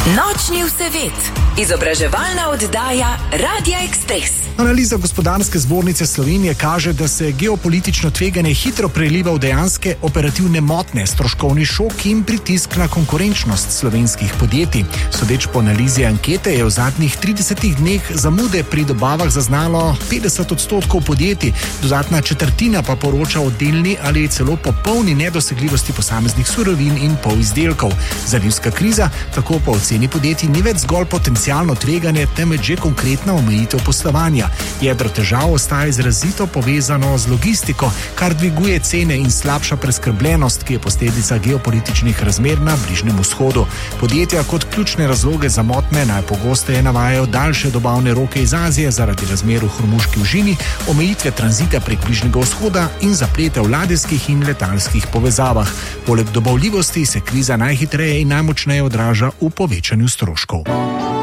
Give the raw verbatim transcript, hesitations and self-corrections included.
Nočni vsevet, izobraževalna oddaja Radia Ekspres. Analiza Gospodarske zbornice Slovenije kaže, da se geopolitično tveganje hitro preliva v dejanske operativne motnje, stroškovni šok in pritisk na konkurenčnost slovenskih podjetij. Sodeč po analizi ankete je v zadnjih tridesetih dneh zamude pri dobavah zaznalo petdeset odstotkov podjetij, dodatna četrtina pa poroča o delni ali celo popolni nedosegljivosti posameznih surovin in polizdelkov. Zalivska kriza tako po oceni podjetij ni več zgolj potencialno tveganje, temveč že konkretna omejitev poslovanja. Jedro težav ostaja izrazito povezano z logistiko, kar dviguje cene in slabša preskrbljenost, ki je posledica geopolitičnih razmer na Bližnjem vzhodu. Podjetja kot ključne razloge za motnje najpogosteje navajajo daljše dobavne roke iz Azije zaradi razmer v Hormuški ožini, omejitve tranzita prek Bližnjega vzhoda in zaplete v ladijskih in letalskih povezavah. Poleg dobavljivosti se kriza najhitreje in najmočneje odraža v povečanju stroškov.